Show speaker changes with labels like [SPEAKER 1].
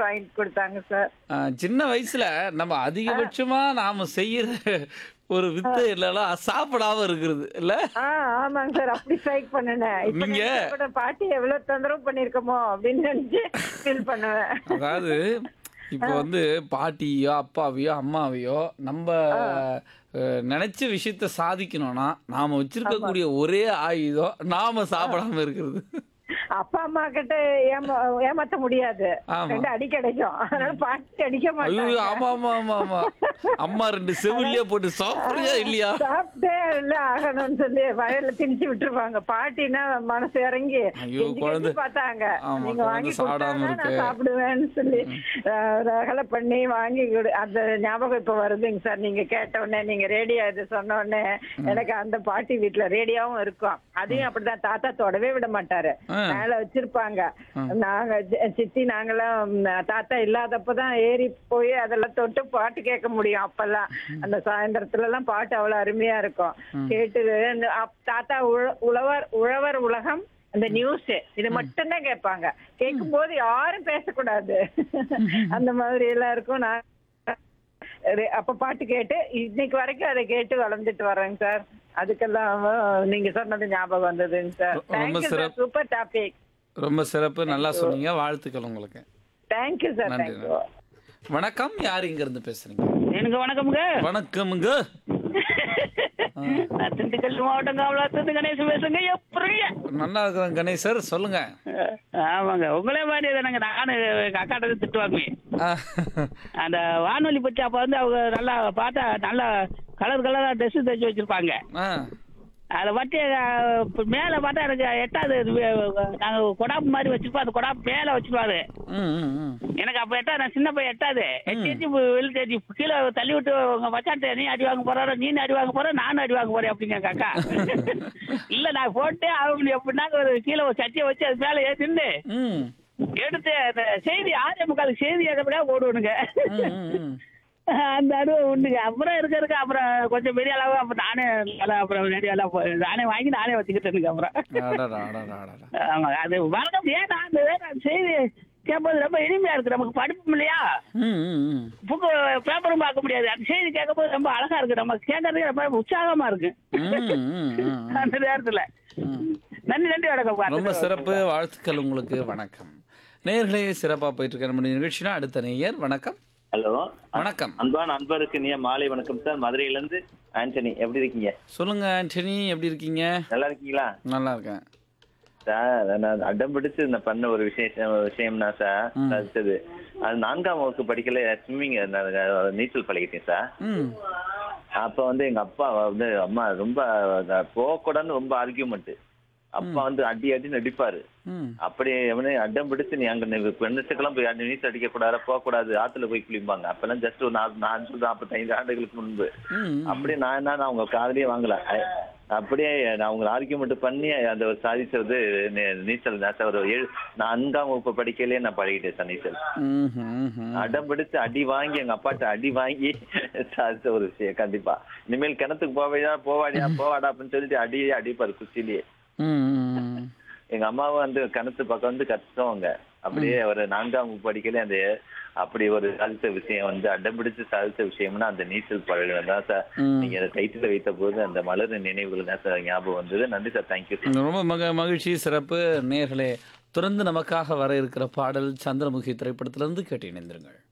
[SPEAKER 1] வாங்கி கொடுத்தாங்க சார்.
[SPEAKER 2] சின்ன வயசுல நம்ம அதிகபட்சமா நாம செய்யற ஒரு வித்தை இல்லைன்னா சாப்பிடாம இருக்கிறது இல்ல.
[SPEAKER 1] ஆ ஆமாங்க சார். அப்படி ஸ்ட்ரைக் பண்ணுனேன். இப்ப
[SPEAKER 2] நீங்க
[SPEAKER 1] நினைச்சா கூட பாட்டி எவ்வளவு தொந்தரவு பண்ணிருக்கோமோ அப்படின்னு நினைச்சு ஃபீல் பண்ணுவேன்.
[SPEAKER 2] அதாவது இப்போ வந்து பாட்டியோ அப்பாவையோ அம்மாவையோ நம்ம நினைச்ச விஷயத்த சாதிக்கணும்னா நாம வச்சிருக்கக்கூடிய ஒரே ஆயுதம் நாம சாப்பிடாம இருக்கிறது.
[SPEAKER 1] அப்பா அம்மா கிட்ட ஏமாத்த முடியாது.
[SPEAKER 2] ஆமா.
[SPEAKER 1] 2 அடி கிடைக்கும். அதனால பாட்டி அடிக்க
[SPEAKER 2] ஐயோ
[SPEAKER 1] மாட்டாங்க.
[SPEAKER 2] ஆமா ஆமா ஆமா ஆமா. அம்மா 2 செவிலியே போட்டு சாப்பிடுறியா இல்லையா.
[SPEAKER 1] சாப்பிட்டே இல்ல ஆகணும்னு சொல்லி வயல்ல திணிச்சு விட்டுருவாங்க. பாட்டினா மனசு இறங்கி
[SPEAKER 2] ஐயோ,
[SPEAKER 1] கெஞ்சி
[SPEAKER 2] குழந்தை.
[SPEAKER 1] கெஞ்சி பார்த்தாங்க.
[SPEAKER 2] ஆமா,
[SPEAKER 1] நீங்க வாங்கி
[SPEAKER 2] குழந்தை சாப்பிடாம
[SPEAKER 1] கொடுத்தாதான்
[SPEAKER 2] இருக்கு.
[SPEAKER 1] நான் சாப்பிடுவேன்னு சொல்லி ரகலை பண்ணி வாங்கி அந்த ஞாபகம் இப்ப வருதுங்க சார். நீங்க கேட்ட உடனே நீங்க ரேடியோ இது சொன்ன உடனே எனக்கு அந்த பாட்டி வீட்டுல ரேடியோவும் இருக்கும். அதையும் அப்படிதான் தாத்தா தொடவே விட மாட்டாரு. மேல வச்சிருப்பாங்க. நாங்க சித்தி நாங்கெல்லாம் தாத்தா இல்லாதப்பதான் ஏறி போய் அதெல்லாம் தொட்டு பாட்டு கேட்க முடியும். அப்பெல்லாம் அந்த சாயந்தரத்துல எல்லாம் பாட்டு அவ்வளவு அருமையா இருக்கும். கேட்டு தாத்தா உழவர் உலகம் அந்த நியூஸ் இது மட்டும்தான் கேட்பாங்க. கேட்கும் போது யாரும் பேசக்கூடாது. அந்த மாதிரி எல்லாம் இருக்கும். நான் அப்ப பாட்டு கேட்டு இன்னைக்கு வரைக்கும் அதை கேட்டு வளர்ந்துட்டு வர்றேங்க சார். அதுக்கெல்லாம் நீங்க சொன்னது ஞாபகம் வந்ததுங்க sir. Thank you sir. Super topic.
[SPEAKER 2] ரொம்ப சிறப்பு, நல்லா சொன்னீங்க. வாழ்த்துக்கள் உங்களுக்கு.
[SPEAKER 1] Thank you sir.
[SPEAKER 2] நன்றி.
[SPEAKER 1] தேங்க்யூ.
[SPEAKER 2] வணக்கம், யார் இங்க இருந்து பேசுறீங்க?
[SPEAKER 3] எனக்கு வணக்கம்ங்க.
[SPEAKER 2] வணக்கம்ங்க.
[SPEAKER 3] நான் திண்டுக்கல் மாவட்டம் காவலாத்து கணேசன் பேசுங்க. எப்படிங்க?
[SPEAKER 2] நல்லா இருக்கிறேன் கணேசர், சொல்லுங்க.
[SPEAKER 3] ஆமாங்க, உங்களே மாதிரி தானங்க. நானு அக்காட்ட திட்டுவாங்க. அந்த வானொலி பற்றி அப்ப வந்து அவங்க நல்லா பார்த்தா நல்லா கலர் கலரா ட்ரெஸ் தைச்சு வச்சிருப்பாங்க. அதை பற்றி மேல பார்த்தா எனக்கு எட்டாது. நாங்க கொடாப்பு மாதிரி வச்சிருப்போம். அந்த கொடாப்பு மேல வச்சிருப்பாரு. எனக்கு அப்ப எட்டாது. நான் சின்ன பையன் எட்டாது. எட்டி வெளி கீழே தள்ளி விட்டு உங்க மச்சாட்ட நீ அடி வாங்க போறாரோ, நீ அடி வாங்க போற, நானும் அடி வாங்க போறேன் அப்படிங்க காக்கா. இல்ல நான் போட்டே அவங்க எப்படின்னா ஒரு கீழே ஒரு சட்டியை வச்சு அது மேல ஏற்றின்னு எடுத்து அந்த செய்தி 6:45 செய்தி எப்படியா ஓடுவனுங்க. அந்த அனுபவம் உண்டுங்க. அப்புறம் இருக்க அப்புறம் கொஞ்சம் பெரிய அளவு அப்புறம் நானே அப்புறம் ரேடியோலாம் நானே வாங்கி நானே வச்சுக்கிட்டேனுங்க. அப்புறம் ஆமா, அது வழக்கம். ஏன்னா அந்த செய்தி கேட்பது ரொம்ப இனிமையா இருக்கு. நமக்கு படிப்பும் இல்லையா, புக்கு பேப்பரும் பார்க்க முடியாது. அந்த செய்தி கேட்கும்போது ரொம்ப அழகா இருக்கு. நம்ம கேட்கறதுக்கு ரொம்ப உற்சாகமா இருக்கு அந்த நேரத்துல. நன்றி வணக்கம்.
[SPEAKER 2] ரொம்ப சிறப்பு, வாழ்த்துக்கள் உங்களுக்கு. வணக்கம் நேயர்களே, சிறப்பா போயிட்டு இருக்க நம்ம நிகழ்ச்சினா அடுத்த நேயர். வணக்கம்.
[SPEAKER 4] ஹலோ,
[SPEAKER 2] வணக்கம்.
[SPEAKER 4] அன்பான அன்பருக்கு நீ மாலை வணக்கம் சார். மதுரையில இருந்து ஆண்டனி. எப்படி இருக்கீங்க?
[SPEAKER 2] சொல்லுங்க ஆண்டனி, எப்படி இருக்கீங்க?
[SPEAKER 4] நல்லா இருக்கீங்களா?
[SPEAKER 2] நல்லா இருக்கேன்
[SPEAKER 4] சார். நான் அடம் பிடிச்சு இந்த பண்ண ஒரு விஷயம்னா சார், அடுத்தது அது 4ஆம் வகுப்பு படிக்கல ஸ்விம்மிங் நீச்சல் பழகிட்டேன் சார். அப்ப வந்து எங்க அப்பா வந்து அம்மா ரொம்ப போகக்கூடாதுன்னு ரொம்ப ஆர்கியூமெண்ட். அப்பா வந்து அடின்னு அடிப்பாரு. அப்படி எவனே அடம் பிடிச்சு நீ அங்க பெண்ணுக்கெல்லாம் போய் நீச்சல் அடிக்க கூடாது, போக கூடாது, ஆத்துல போய் குளிப்பாங்க. அப்பெல்லாம் ஜஸ்ட் ஒரு 45 ஆண்டுகளுக்கு முன்பு. அப்படி நான் அவங்க காதலியே வாங்கல. அப்படியே நான் அவங்க ஆர்கியூமெண்ட் பண்ணி அந்த சாதிச்சது நீச்சல் தான் சார். 4ஆம் வகுப்பு படிக்கலையே நான் பழகிட்டேன் சார் நீச்சல். அடம் பிடிச்சு அடி வாங்கி எங்க அப்பாட்ட அடி வாங்கி சாதிச்ச ஒரு விஷயம். கண்டிப்பா இனிமேல் கிணத்துக்கு போவாடா அப்படின்னு சொல்லிட்டு அடிப்பாரு குச்சிலேயே. எங்க அம்மாவும் வந்து கிணத்து பக்கம் வந்து கத்துவாங்க. அப்படியே ஒரு 4ஆம் வகுப்பு படிக்கல அந்த அப்படி ஒரு சாதித்த விஷயம் வந்து அடம்பிடிச்சு சாதித்த விஷயம்னா அந்த நீச்சல் பழகம் தான் சார். நீங்க அதை டைட்டில் வைத்த போது அந்த மலர் நினைவுகள் தான் சார் ஞாபகம் வந்தது. நன்றி சார். தேங்க்யூ.
[SPEAKER 2] ரொம்ப மகிழ்ச்சி, சிறப்பு. நேயர்களே, தொடர்ந்து நமக்காக வர இருக்கிற பாடல் சந்திரமுகி திரைப்படத்திலிருந்து கேட்டு இணைந்திருங்கள்.